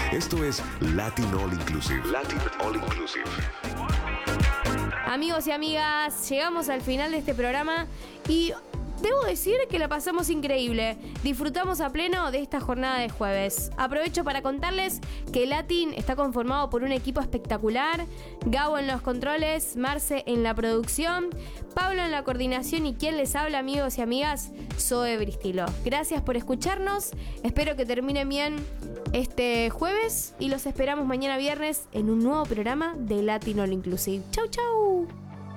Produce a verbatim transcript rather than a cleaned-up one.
Esto es Latin All Inclusive. Latin All Inclusive. Amigos y amigas, llegamos al final de este programa y debo decir que la pasamos increíble. Disfrutamos a pleno de esta jornada de jueves. Aprovecho para contarles que Latin está conformado por un equipo espectacular. Gabo en los controles, Marce en la producción, Pablo en la coordinación y quien les habla, amigos y amigas, Zoe Bristilo. Gracias por escucharnos. Espero que terminen bien este jueves y los esperamos mañana viernes en un nuevo programa de Latin All Inclusive. Chau, chau.